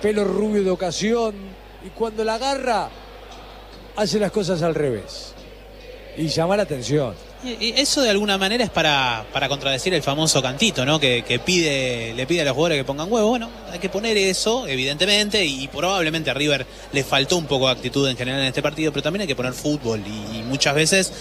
pelo rubio de ocasión, y cuando la agarra, hace las cosas al revés. Y llama la atención. Y eso de alguna manera es para contradecir el famoso cantito, ¿no? Que le pide a los jugadores que pongan huevo. Bueno, hay que poner eso, evidentemente, y probablemente a River le faltó un poco de actitud en general en este partido, pero también hay que poner fútbol, y muchas veces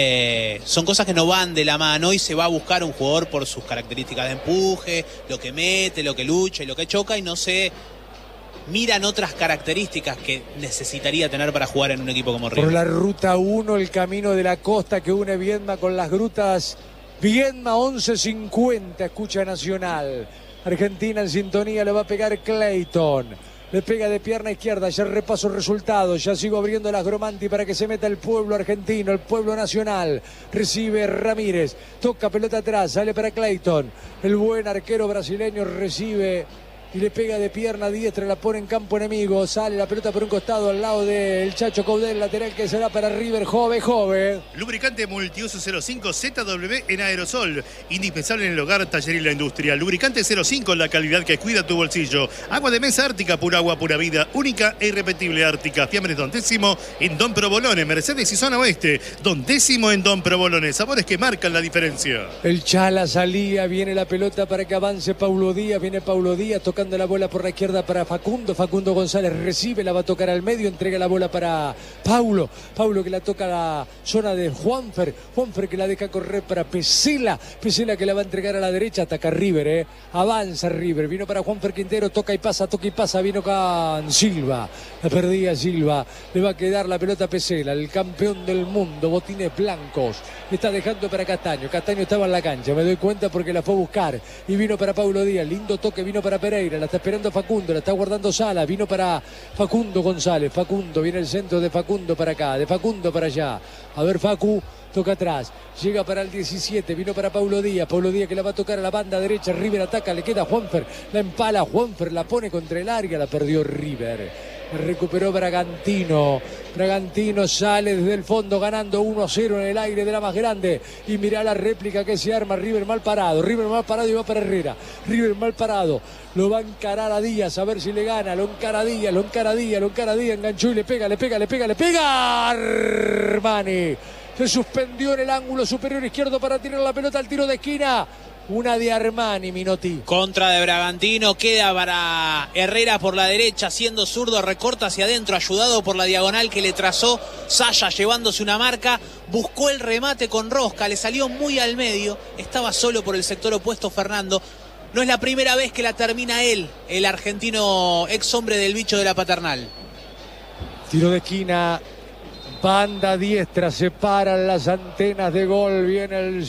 son cosas que no van de la mano, y se va a buscar un jugador por sus características de empuje, lo que mete, lo que lucha y lo que choca, y no se miran otras características que necesitaría tener para jugar en un equipo como River. Por la ruta 1, el camino de la costa que une Viedma con las grutas. Viedma 11:50, escucha Nacional. Argentina en sintonía, le va a pegar Clayton. Le pega de pierna izquierda, ya repaso resultados, ya sigo abriendo las Gromanti para que se meta el pueblo argentino, el pueblo nacional. Recibe Ramírez, toca pelota atrás, sale para Clayton. El buen arquero brasileño recibe y le pega de pierna diestra, la pone en campo enemigo, sale la pelota por un costado al lado del Chacho Caudel, lateral que será para River. Jove. Lubricante multiuso 05 ZW en aerosol, indispensable en el hogar, taller y la industria. Lubricante 05, la calidad que cuida tu bolsillo. Agua de mesa Ártica, pura agua, pura vida, única e irrepetible Ártica. Fiambres Don Décimo en Don Provolone, Mercedes y Zona Oeste. Don Décimo en Don Provolone, sabores que marcan la diferencia. El Chala salía, viene la pelota para que avance Paulo Díaz, viene Paulo Díaz tocando la bola por la izquierda para Facundo González recibe, la va a tocar al medio, entrega la bola para Paulo que la toca a la zona de Juanfer que la deja correr para Pesela que la va a entregar a la derecha, ataca River, avanza River, vino para Juanfer Quintero, toca y pasa, vino con Silva, la perdía Silva, le va a quedar la pelota a Pesela, el campeón del mundo, botines blancos, está dejando para Castaño estaba en la cancha, me doy cuenta porque la fue a buscar, y vino para Paulo Díaz, lindo toque, vino para Pereira, la está esperando Facundo, la está guardando Sala, vino para Facundo González, viene el centro de Facundo para acá, de Facundo para allá, a ver Facu, toca atrás, llega para el 17, vino para Paulo Díaz que la va a tocar a la banda derecha, River ataca, le queda Juanfer, la empala Juanfer, la pone contra el área, la perdió River. Recuperó Bragantino sale desde el fondo ganando 1-0 en el aire de la más grande, y mirá la réplica que se arma. River mal parado y va para Herrera, River mal parado, lo va a encarar a Díaz a ver si le gana, lo encara Díaz, enganchó y le pega Armani, se suspendió en el ángulo superior izquierdo para tirar la pelota al tiro de esquina. Una de Armani, Minotti. Contra de Bragantino, queda para Herrera por la derecha, siendo zurdo, recorta hacia adentro, ayudado por la diagonal que le trazó Saya, llevándose una marca, buscó el remate con rosca, le salió muy al medio, estaba solo por el sector opuesto Fernando. No es la primera vez que la termina él, el argentino ex hombre del bicho de la Paternal. Tiro de esquina. Banda diestra, separan las antenas de gol, viene el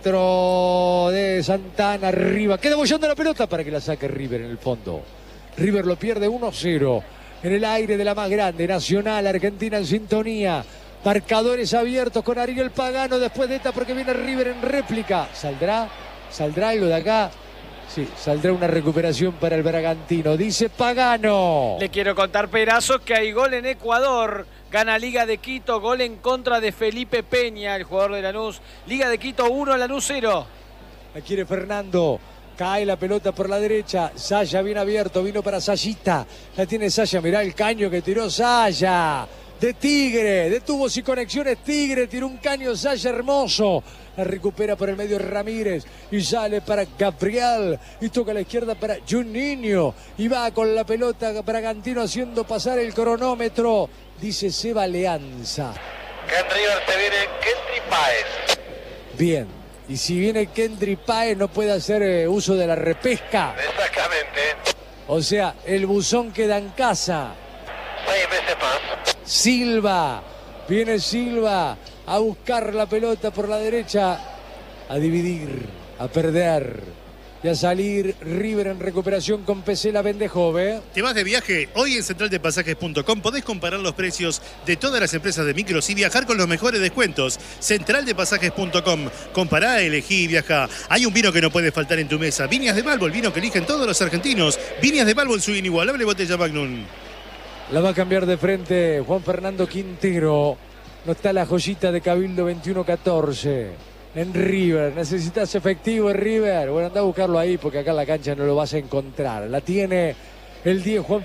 centro de Santana, arriba, queda bollando la pelota para que la saque River en el fondo. River lo pierde 1-0 en el aire de la más grande, Nacional, Argentina en sintonía, marcadores abiertos con Ariel Pagano después de esta porque viene River en réplica. ¿Saldrá algo de acá? Sí, saldrá una recuperación para el Bragantino, dice Pagano. Le quiero contar, Perazos, que hay gol en Ecuador. Gana Liga de Quito, gol en contra de Felipe Peña, el jugador de Lanús. Liga de Quito 1, Lanús 0. La quiere Fernando. Cae la pelota por la derecha. Saya bien abierto, vino para Sayita. La tiene Saya, mirá el caño que tiró Saya. De Tigre, de tubos y conexiones Tigre, tiró un caño Saya hermoso. La recupera por el medio Ramírez y sale para Gabriel y toca a la izquierda para Juninho y va con la pelota Bragantino haciendo pasar el cronómetro, dice Seba Leanza. Que en River se viene Kendry Páez. Bien, y si viene Kendry Páez no puede hacer uso de la repesca. Exactamente. O sea, el buzón queda en casa. 6 veces más. Silva, viene Silva a buscar la pelota por la derecha, a dividir, a perder y a salir River en recuperación con Pesela Vendejove. ¿Te vas de viaje? Hoy en centraldepasajes.com podés comparar los precios de todas las empresas de micros y viajar con los mejores descuentos. Centraldepasajes.com. Compará, elegí y viajá. Hay un vino que no puede faltar en tu mesa. Viñas de Balbo, el vino que eligen todos los argentinos. Viñas de Balbo en su inigualable botella Magnum. La va a cambiar de frente Juan Fernando Quintero. No está la joyita de Cabildo 21-14 en River. ¿Necesitas efectivo en River? Bueno, anda a buscarlo ahí porque acá en la cancha no lo vas a encontrar. La tiene el 10 Juan